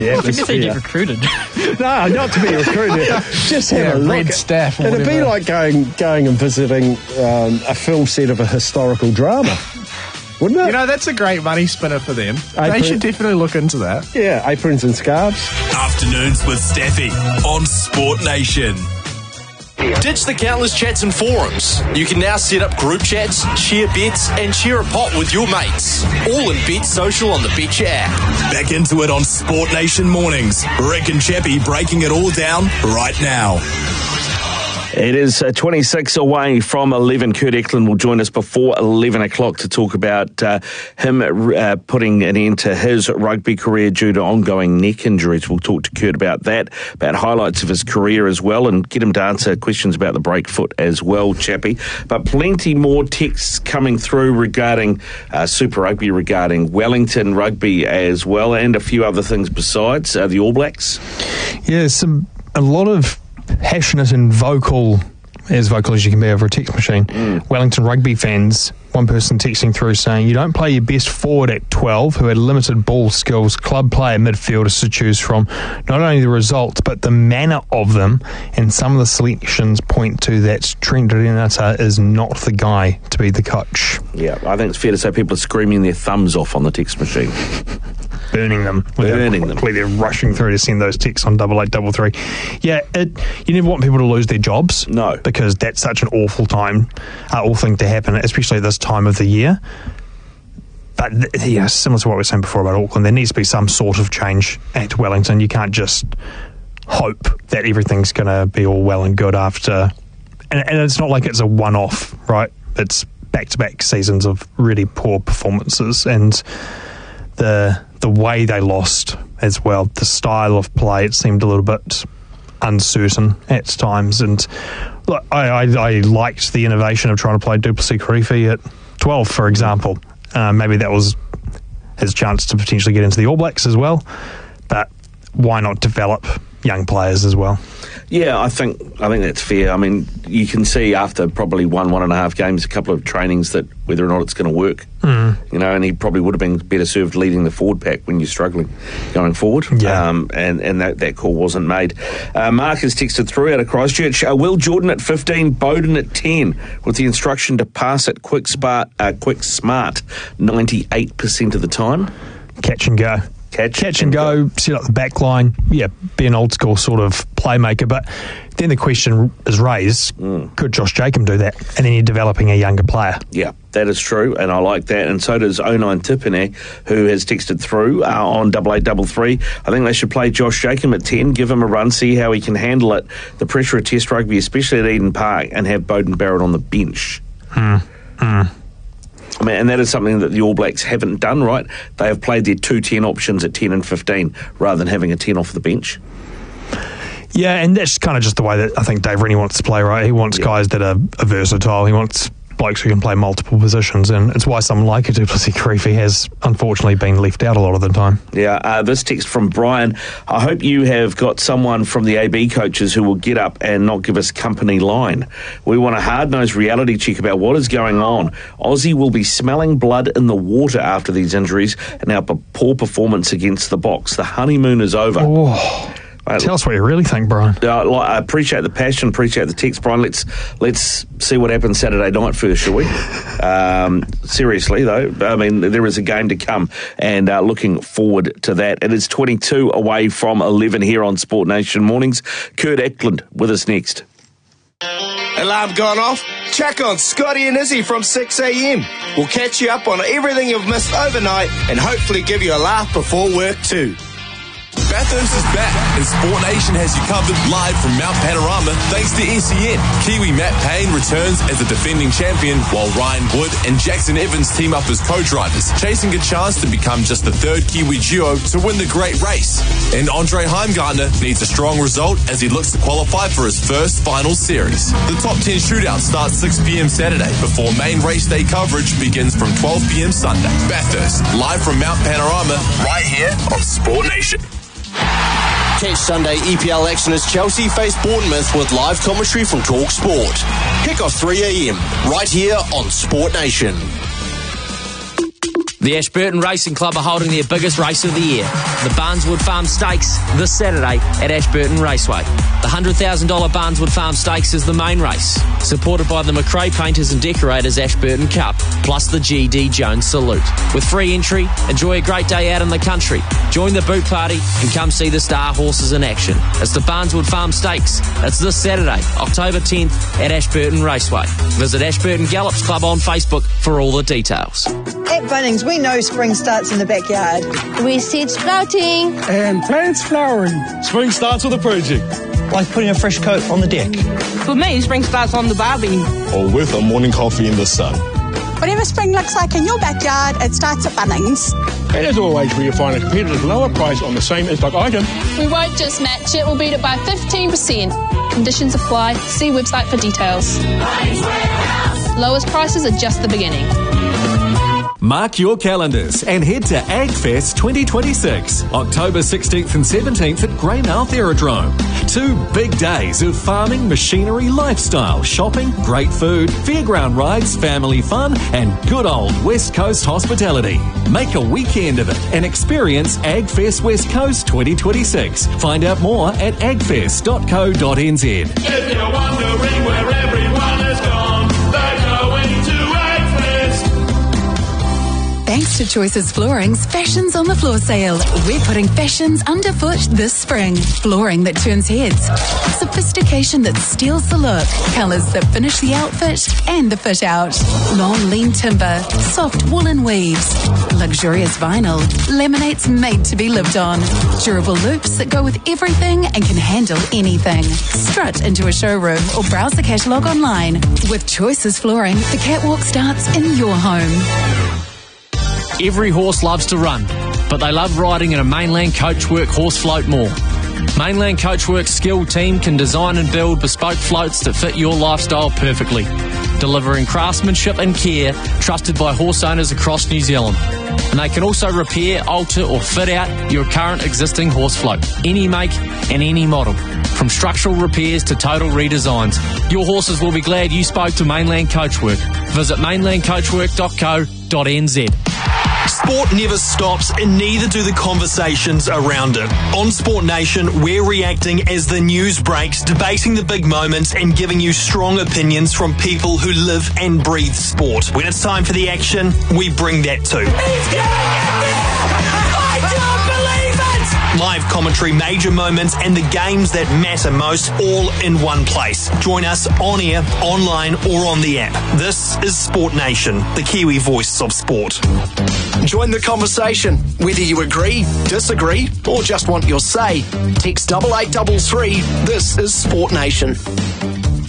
Yeah, I think they get recruited. No, not to be recruited. Just have a look. Red staff. Or It'd be like going and visiting a film set of a historical drama, wouldn't it? You know, that's a great money spinner for them. They should definitely look into that. Yeah, aprons and scarves. Afternoons with Staffy on Sport Nation. Ditch the countless chats and forums. You can now set up group chats, share bets, and share a pot with your mates. All in Bet Social on the Betcha app. Back into it on Sport Nation mornings. Rick and Chappie breaking it all down right now. It is 26 away from 11. Kurt Eklund will join us before 11 o'clock to talk about him putting an end to his rugby career due to ongoing neck injuries. We'll talk to Kurt about that, about highlights of his career as well, and get him to answer questions about the break foot as well, Chappie. But plenty more texts coming through regarding Super Rugby, regarding Wellington Rugby as well, and a few other things besides the All Blacks. Yeah, a lot of passionate and vocal as you can be over a text machine. Wellington Rugby fans, one person texting through saying, you don't play your best forward at 12 who had limited ball skills, club player midfielders to choose from. Not only the results, but the manner of them, and some of the selections point to that Trent Renata is not the guy to be the coach. Yeah, I think it's fair to say people are screaming their thumbs off on the text machine. Burning them. They're rushing through to send those texts on 8833. Yeah, you never want people to lose their jobs. No. Because that's such an awful thing to happen, especially at this time of the year. But similar to what we were saying before about Auckland, there needs to be some sort of change at Wellington. You can't just hope that everything's going to be all well and good after. And it's not like it's a one-off, right? It's back-to-back seasons of really poor performances, and the way they lost as well, the style of play, it seemed a little bit uncertain at times. And look, I liked the innovation of trying to play Duplessis Kirifi at 12, for example. Maybe that was his chance to potentially get into the All Blacks as well. But why not develop young players as well? Yeah, I think that's fair. I mean, you can see after probably one and a half games, a couple of trainings, that whether or not it's going to work. You know, and he probably would have been better served leading the forward pack when you're struggling going forward. Yeah. And that call wasn't made. Mark has texted through out of Christchurch. Will Jordan at 15, Bowden at 10, with the instruction to pass at quick smart 98% of the time. Catch and go. Catch and go, set up the back line, be an old school sort of playmaker. But then the question is raised, could Josh Jacob do that? And then you're developing a younger player. Yeah, that is true, and I like that. And so does 09 Tipene, who has texted through on 8833. I think they should play Josh Jacob at 10, give him a run, see how he can handle it, the pressure of Test rugby, especially at Eden Park, and have Bowden Barrett on the bench. I mean, and that is something that the All Blacks haven't done, right? They have played their 2-10 options at 10 and 15 rather than having a 10 off the bench. Yeah, and that's kind of just the way that I think Dave Rennie wants to play, right? He wants guys that are versatile. He wants blokes who can play multiple positions, and it's why someone like a Duplessis Kirifi has unfortunately been left out a lot of the time. Yeah, this text from Brian, I hope you have got someone from the AB coaches who will get up and not give us company line. We want a hard-nosed reality check about what is going on. Aussie will be smelling blood in the water after these injuries and our poor performance against the Box. The honeymoon is over. Tell us what you really think, Brian. I appreciate the passion, appreciate the text, Brian. Let's see what happens Saturday night first, shall we? Seriously, though, I mean, there is a game to come, and looking forward to that. It is 22 away from 11 here on Sport Nation Mornings. Kurt Eklund with us next. Alarm gone off? Check on Scotty and Izzy from 6 a.m. We'll catch you up on everything you've missed overnight and hopefully give you a laugh before work too. Bathurst is back, and Sport Nation has you covered live from Mount Panorama thanks to SEN. Kiwi Matt Payne returns as a defending champion, while Ryan Wood and Jackson Evans team up as co-drivers, chasing a chance to become just the third Kiwi duo to win the great race. And Andre Heimgartner needs a strong result as he looks to qualify for his first final series. The top 10 shootout starts 6 p.m. Saturday before main race day coverage begins from 12 p.m. Sunday. Bathurst, live from Mount Panorama, right here on Sport Nation. Catch Sunday EPL action as Chelsea face Bournemouth with live commentary from Talk Sport. Kick off 3 a.m. right here on Sport Nation. The Ashburton Racing Club are holding their biggest race of the year, the Barneswood Farm Stakes, this Saturday at Ashburton Raceway. The $100,000 Barneswood Farm Stakes is the main race, supported by the McRae Painters and Decorators Ashburton Cup, plus the G.D. Jones Salute. With free entry, enjoy a great day out in the country. Join the boot party and come see the star horses in action. It's the Barneswood Farm Stakes. It's this Saturday, October 10th at Ashburton Raceway. Visit Ashburton Gallops Club on Facebook for all the details. At Bunnings, we know spring starts in the backyard. We seed sprouting. And plants flowering. Spring starts with a project. Like putting a fresh coat on the deck. For me, spring starts on the barbie. Or with a morning coffee in the sun. Whatever spring looks like in your backyard, it starts at Bunnings. And as always, where you find a competitive lower price on the same in-stock item. We won't just match it, we'll beat it by 15%. Conditions apply. See website for details. Lowest prices are just the beginning. Mark your calendars and head to AgFest 2026, October 16th and 17th at Greymouth Aerodrome. 2 big days of farming, machinery, lifestyle, shopping, great food, fairground rides, family fun, and good old West Coast hospitality. Make a weekend of it and experience AgFest West Coast 2026. Find out more at agfest.co.nz. If you're wondering where everyone has gone, they're going to AgFest. Thanks to Choices Flooring's Fashions on the Floor sale. We're putting fashions underfoot this spring. Flooring that turns heads. Sophistication that steals the look. Colours that finish the outfit and the fit out. Long lean timber. Soft woolen weaves. Luxurious vinyl. Laminates made to be lived on. Durable loops that go with everything and can handle anything. Strut into a showroom or browse the catalogue online. With Choices Flooring, the catwalk starts in your home. Every horse loves to run, but they love riding in a Mainland Coachwork horse float more. Mainland Coachwork's skilled team can design and build bespoke floats that fit your lifestyle perfectly, delivering craftsmanship and care trusted by horse owners across New Zealand. And they can also repair, alter or fit out your current existing horse float, any make and any model. From structural repairs to total redesigns, your horses will be glad you spoke to Mainland Coachwork. Visit mainlandcoachwork.co.nz. Sport never stops, and neither do the conversations around it. On Sport Nation, we're reacting as the news breaks, debating the big moments, and giving you strong opinions from people who live and breathe sport. When it's time for the action, we bring that too. Live commentary, major moments, and the games that matter most, all in one place. Join us on air, online, or on the app. This is Sport Nation, the Kiwi voice of sport. Join the conversation. Whether you agree, disagree, or just want your say, text 8833. This is Sport Nation.